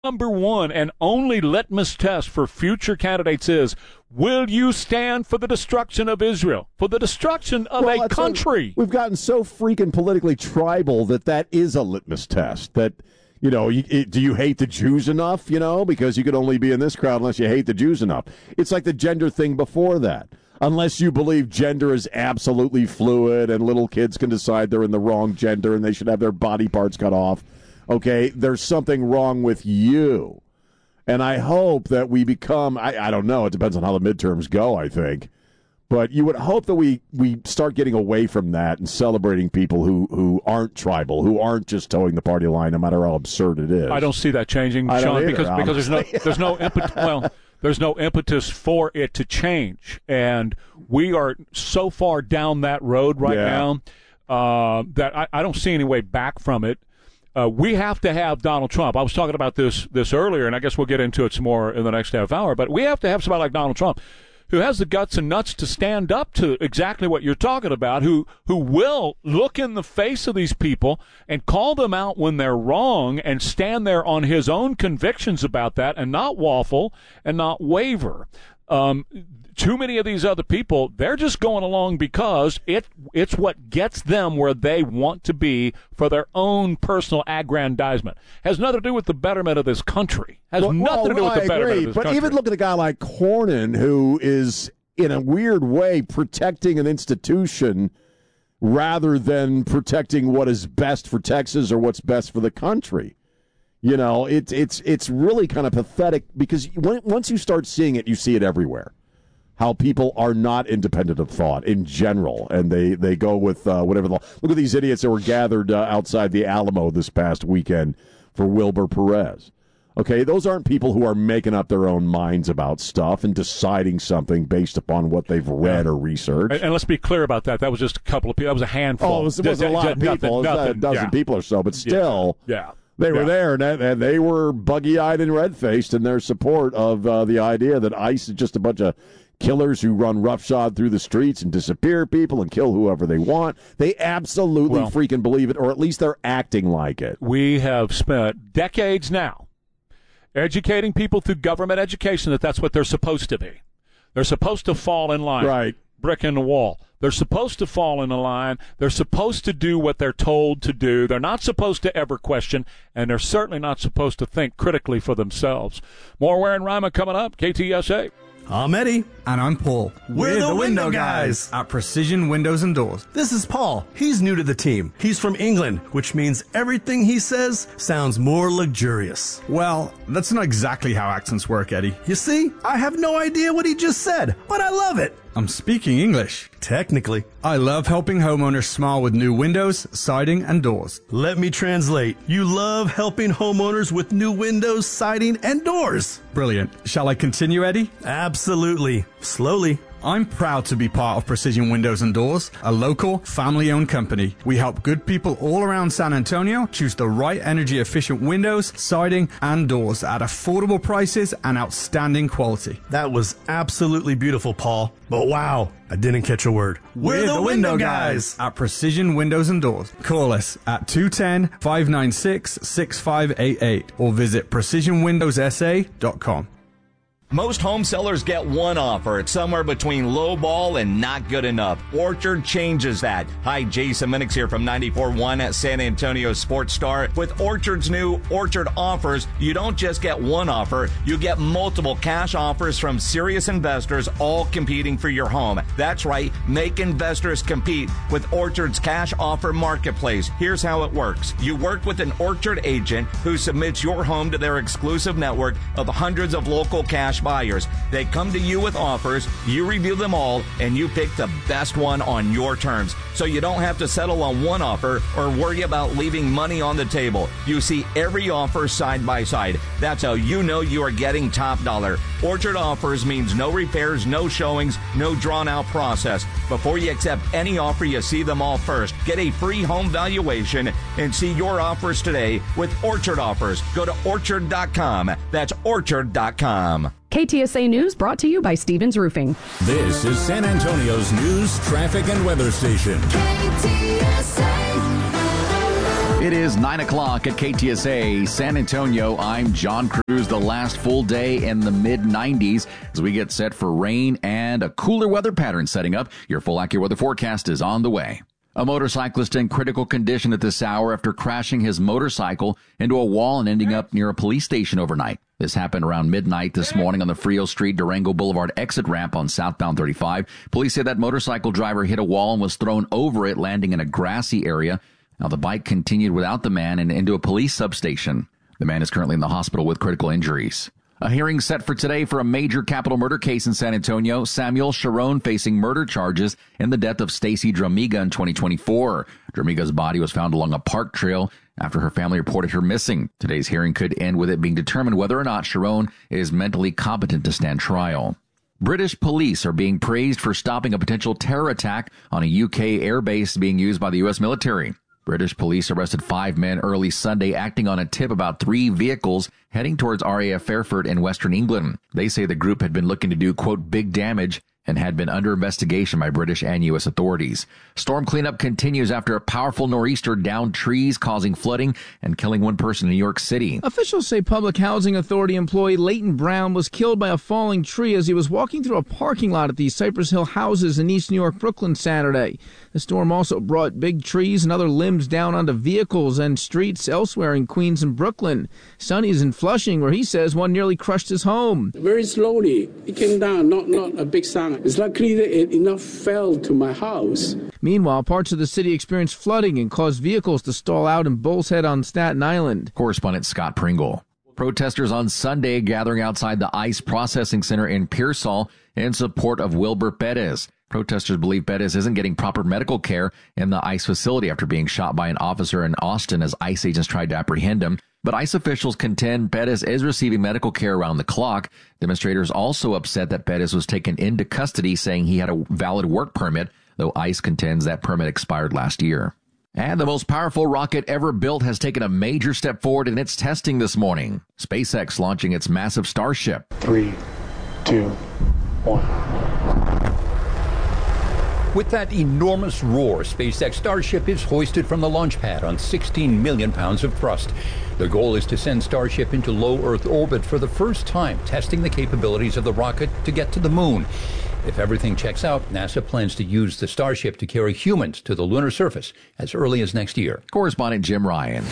number one and only litmus test for future candidates is, will you stand for the destruction of Israel, for the destruction of a country? We've gotten so freaking politically tribal that is a litmus test. That, do you hate the Jews enough, because you could only be in this crowd unless you hate the Jews enough. It's like the gender thing before that. Unless you believe gender is absolutely fluid and little kids can decide they're in the wrong gender and they should have their body parts cut off, okay, there's something wrong with you. And I hope that we become, I don't know, it depends on how the midterms go, I think. But you would hope that we start getting away from that and celebrating people who aren't tribal, who aren't just towing the party line, no matter how absurd it is. I don't see that changing, Sean, because there's no impetus. Well, there's no impetus for it to change, and we are so far down that road right now that I don't see any way back from it. We have to have Donald Trump. I was talking about this earlier, and I guess we'll get into it some more in the next half hour. But we have to have somebody like Donald Trump, who has the guts and nuts to stand up to exactly what you're talking about, who will look in the face of these people and call them out when they're wrong and stand there on his own convictions about that and not waffle and not waver. Too many of these other people, they're just going along because it's what gets them where they want to be for their own personal aggrandizement. Has nothing to do with the betterment of this country. Has nothing to do with the betterment of this country. But even look at a guy like Cornyn, who is, in a weird way, protecting an institution rather than protecting what is best for Texas or what's best for the country. It's really kind of pathetic because once you start seeing it, you see it everywhere. How people are not independent of thought in general, and they go with whatever the... Look at these idiots that were gathered outside the Alamo this past weekend for Wilbur Perez. Okay, those aren't people who are making up their own minds about stuff and deciding something based upon what they've read or researched. And let's be clear about that. That was just a couple of people. That was a handful. Oh, it wasn't a lot of people. It was a dozen people or so, but still... Yeah. They were there, and they were buggy-eyed and red-faced in their support of the idea that ICE is just a bunch of killers who run roughshod through the streets and disappear people and kill whoever they want. They absolutely freaking believe it, or at least they're acting like it. We have spent decades now educating people through government education that that's what they're supposed to be. They're supposed to fall in line. Right. Brick in the wall. They're supposed to fall in a line. They're supposed to do what they're told to do. They're not supposed to ever question, and they're certainly not supposed to think critically for themselves. More Ware and Ryman coming up. KTSA. I'm Eddie. And I'm Paul. We're the window guys at Precision Windows and Doors. This is Paul. He's new to the team. He's from England, which means everything he says sounds more luxurious. Well, that's not exactly how accents work, Eddie. You see, I have no idea what he just said, but I love it. I'm speaking English. Technically. I love helping homeowners smile with new windows, siding, and doors. Let me translate. You love helping homeowners with new windows, siding, and doors. Brilliant. Shall I continue, Eddie? Absolutely. Slowly. I'm proud to be part of Precision Windows and Doors, a local, family-owned company. We help good people all around San Antonio choose the right energy-efficient windows, siding, and doors at affordable prices and outstanding quality. That was absolutely beautiful, Paul. But wow, I didn't catch a word. We're the window guys at Precision Windows and Doors. Call us at 210-596-6588 or visit precisionwindowsa.com. Most home sellers get one offer. It's somewhere between low ball and not good enough. Orchard changes that. Hi, Jason Minix here from 94.1 at San Antonio Sports Star. With Orchard's new Orchard offers, you don't just get one offer, you get multiple cash offers from serious investors, all competing for your home. That's right, make investors compete with Orchard's cash offer marketplace. Here's how it works. You work with an Orchard agent who submits your home to their exclusive network of hundreds of local cash buyers. They come to you with offers, you review them all, and you pick the best one on your terms. So you don't have to settle on one offer or worry about leaving money on the table. You see every offer side by side. That's how you know you are getting top dollar. Orchard offers means no repairs, no showings, no drawn out process. Before you accept any offer, you see them all first. Get a free home valuation and see your offers today with Orchard offers. Go to orchard.com. That's orchard.com. KTSA News brought to you by Stevens Roofing. This is San Antonio's news, traffic, and weather station. KTSA. It is 9 o'clock at KTSA San Antonio. I'm John Cruz. The last full day in the mid-90s as we get set for rain and a cooler weather pattern setting up. Your full AccuWeather forecast is on the way. A motorcyclist in critical condition at this hour after crashing his motorcycle into a wall and ending up near a police station overnight. This happened around midnight this morning on the Frio Street Durango Boulevard exit ramp on southbound 35. Police say that motorcycle driver hit a wall and was thrown over it, landing in a grassy area. Now, the bike continued without the man and into a police substation. The man is currently in the hospital with critical injuries. A hearing set for today for a major capital murder case in San Antonio. Samuel Sharon facing murder charges in the death of Stacy Dramiga in 2024. Dramiga's body was found along a park trail after her family reported her missing. Today's hearing could end with it being determined whether or not Sharon is mentally competent to stand trial. British police are being praised for stopping a potential terror attack on a UK airbase being used by the U.S. military. British police arrested 5 men early Sunday acting on a tip about 3 vehicles heading towards RAF Fairford in western England. They say the group had been looking to do, quote, big damage and had been under investigation by British and U.S. authorities. Storm cleanup continues after a powerful nor'easter downed trees, causing flooding and killing 1 person in New York City. Officials say Public Housing Authority employee Leighton Brown was killed by a falling tree as he was walking through a parking lot at the Cypress Hill houses in East New York, Brooklyn Saturday. The storm also brought big trees and other limbs down onto vehicles and streets elsewhere in Queens and Brooklyn. Sonny's in Flushing, where he says one nearly crushed his home. Very slowly. It came down, not a big sound. It's luckily that enough fell to my house. Meanwhile, parts of the city experienced flooding and caused vehicles to stall out in Bull's Head on Staten Island. Correspondent Scott Pringle. Protesters on Sunday gathering outside the ICE processing center in Pearsall in support of Wilbur Perez. Protesters believe Perez isn't getting proper medical care in the ICE facility after being shot by an officer in Austin as ICE agents tried to apprehend him. But ICE officials contend Perez is receiving medical care around the clock. Demonstrators also upset that Perez was taken into custody, saying he had a valid work permit, though ICE contends that permit expired last year. And the most powerful rocket ever built has taken a major step forward in its testing this morning. SpaceX launching its massive Starship. 3, 2, 1. With that enormous roar, SpaceX Starship is hoisted from the launch pad on 16 million pounds of thrust. The goal is to send Starship into low Earth orbit for the first time, testing the capabilities of the rocket to get to the moon. If everything checks out, NASA plans to use the Starship to carry humans to the lunar surface as early as next year. Correspondent Jim Ryan.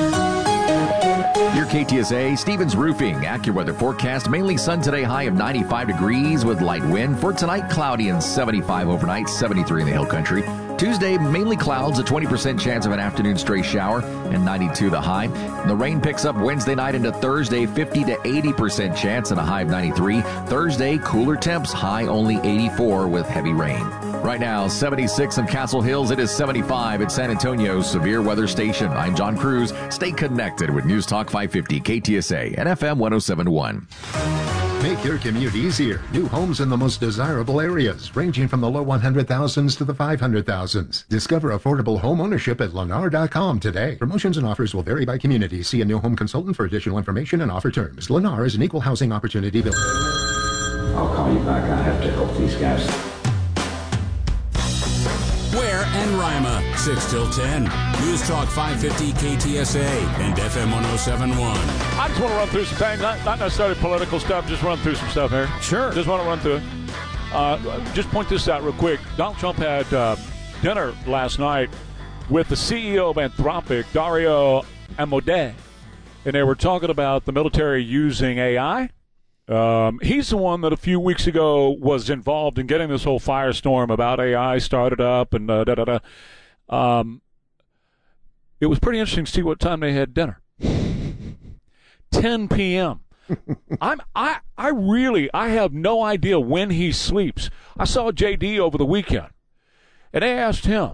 Your KTSA Stevens Roofing AccuWeather forecast. Mainly sun today, high of 95 degrees with light wind. For tonight, cloudy and 75 overnight, 73 in the hill country. Tuesday, mainly clouds, a 20% chance of an afternoon stray shower, and 92 the high. The rain picks up Wednesday night into Thursday, 50 to 80% chance and a high of 93. Thursday, cooler temps, high only 84 with heavy rain. Right now, 76 in Castle Hills. It is 75 at San Antonio's severe weather station. I'm John Cruz. Stay connected with News Talk 550 KTSA and FM 107.1. Make your commute easier. New homes in the most desirable areas, ranging from the low 100,000s to the 500,000s. Discover affordable home ownership at Lennar.com today. Promotions and offers will vary by community. See a new home consultant for additional information and offer terms. Lennar is an equal housing opportunity builder. I'll call you back. I have to help these guys. Ware and Rima, 6 till 10. News Talk 550 KTSA and FM 107.1. I just want to run through some things, not necessarily political stuff, just run through some stuff here. Sure. Just want to run through it. Just point this out real quick. Donald Trump had dinner last night with the CEO of Anthropic, Dario Amodei, and they were talking about the military using AI. He's the one that a few weeks ago was involved in getting this whole firestorm about AI started up and it was pretty interesting to see what time they had dinner. 10 p.m. I have no idea when he sleeps. I saw JD over the weekend, and they asked him,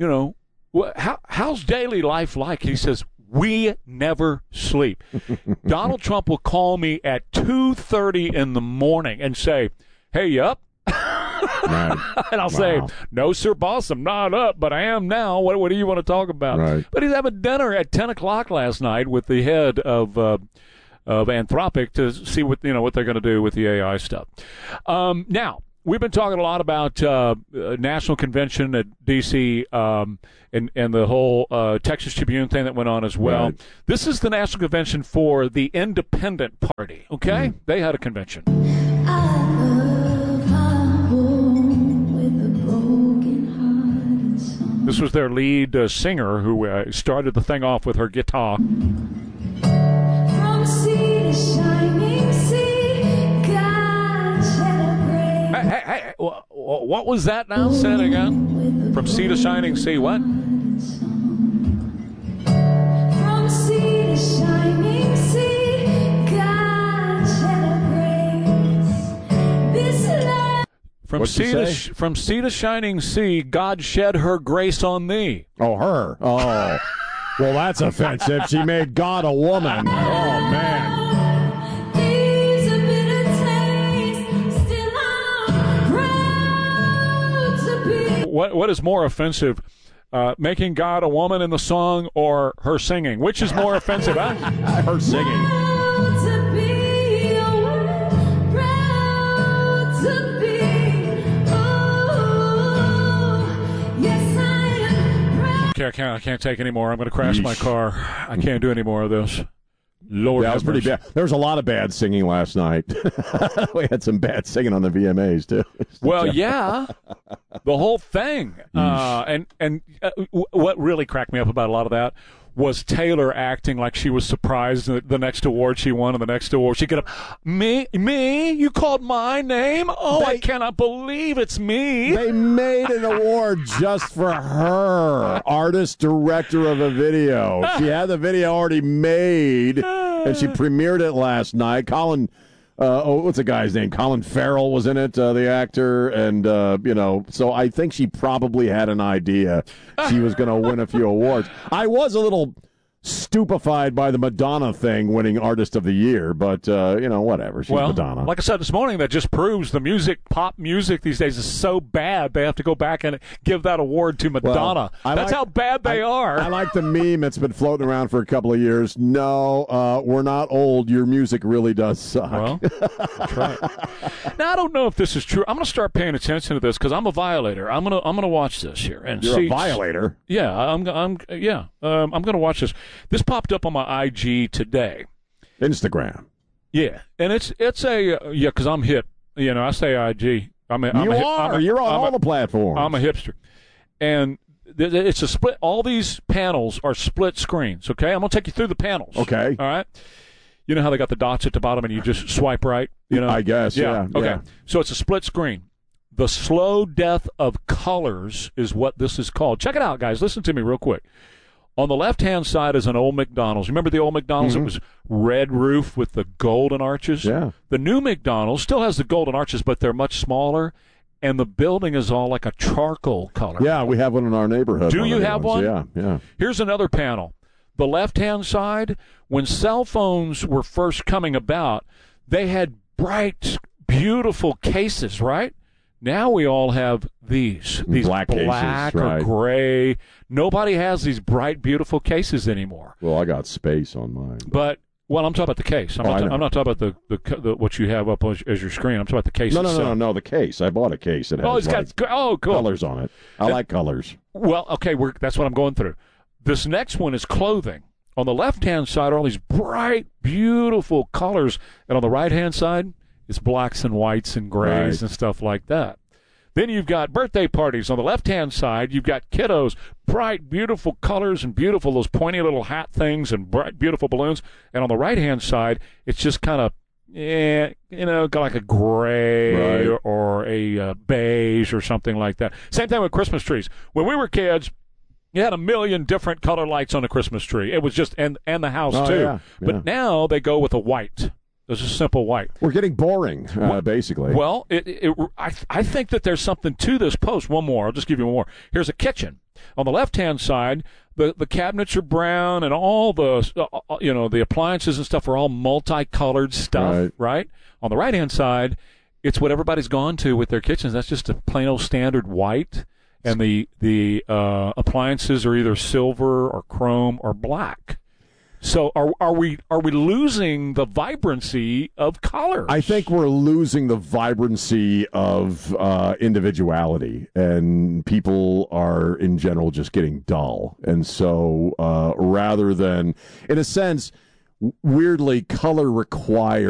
how's daily life like? He says, we never sleep. Donald Trump will call me at 2:30 in the morning and say, hey, you up? Right. And I'll say, no, sir, boss, I'm not up, but I am now. What do you want to talk about? Right. But he's having dinner at 10 o'clock last night with the head of Anthropic to see what they're going to do with the AI stuff. Now, we've been talking a lot about National Convention at D.C. And the whole Texas Tribune thing that went on as well. Right. This is the National Convention for the Independent Party, okay? They had a convention. This was their lead singer who started the thing off with her guitar. From sea to shining sea, God shed a grace. Hey, what was that now? Say it again. From sea to shining sea, what? From sea to shining sea, God shed a grace. This love. From sea to shining sea, God shed her grace on thee. Oh, her. Oh. Well, that's offensive. She made God a woman. Oh, man. What is more offensive, making God a woman in the song or her singing? Which is more offensive? Huh? Her singing. Okay, I can't take any more. I'm going to crash my car. I can't do any more of this. Lord, that was pretty bad. There was a lot of bad singing last night. We had some bad singing on the VMAs too. Well, yeah, the whole thing. And what really cracked me up about a lot of that was Taylor acting like she was surprised at the next award she won, and the next award she get up. Me, you called my name? Oh, I cannot believe it's me. They made an award just for her, artist director of a video. She had the video already made, and she premiered it last night. Colin, what's the guy's name? Colin Farrell was in it, the actor, and so I think she probably had an idea she was going to win a few awards. I was a little stupefied by the Madonna thing, winning Artist of the Year, but whatever. She's Madonna. Like I said this morning, that just proves the pop music these days is so bad they have to go back and give that award to Madonna. That's how bad they are. I like the meme that's been floating around for a couple of years. No, we're not old. Your music really does suck. Well, that's right. Now I don't know if this is true. I'm going to start paying attention to this because I'm a violator. I'm gonna watch this here and You're see. a violator. Yeah, I'm going to watch this. This popped up on my IG today. Instagram. Yeah, and it's because I'm hip. I say IG. You're on all the platforms. I'm a hipster. And it's a split. All these panels are split screens, okay? I'm going to take you through the panels. Okay. All right? You know how they got the dots at the bottom and you just swipe right? I guess, yeah. Okay. Yeah. So it's a split screen. The slow death of colors is what this is called. Check it out, guys. Listen to me real quick. On the left-hand side is an old McDonald's. Remember the old McDonald's? Mm-hmm. It was red roof with the golden arches? Yeah. The new McDonald's still has the golden arches, but they're much smaller, and the building is all like a charcoal color. Yeah, we have one in our neighborhood. Do you have one? Yeah. Here's another panel. The left-hand side, when cell phones were first coming about, they had bright, beautiful cases, right? Now we all have these black cases, or right. gray. Nobody has these bright, beautiful cases anymore. Well, I got space on mine. But I'm talking about the case. I'm not talking about the what you have up as your screen. I'm talking about the case. No, the case. I bought a case. It has cool colors on it. I like colors. Well, okay, that's what I'm going through. This next one is clothing. On the left-hand side are all these bright, beautiful colors, and on the right-hand side, it's blacks and whites and grays and stuff like that. Then you've got birthday parties. On the left-hand side, you've got kiddos, bright, beautiful colors and beautiful, those pointy little hat things and bright, beautiful balloons. And on the right-hand side, it's just kind of, got like a gray or a beige or something like that. Same thing with Christmas trees. When we were kids, you had a million different color lights on a Christmas tree. It was just, and the house too. Yeah. But now they go with a white. There's a simple white. We're getting boring, basically. Well, I think that there's something to this post. One more. I'll just give you one more. Here's a kitchen. On the left-hand side, the cabinets are brown, and all the appliances and stuff are all multicolored stuff, right? On the right-hand side, it's what everybody's gone to with their kitchens. That's just a plain old standard white, and the appliances are either silver or chrome or black. So are we losing the vibrancy of colors? I think we're losing the vibrancy of individuality, and people are in general just getting dull. And so rather than, in a sense, weirdly, color requires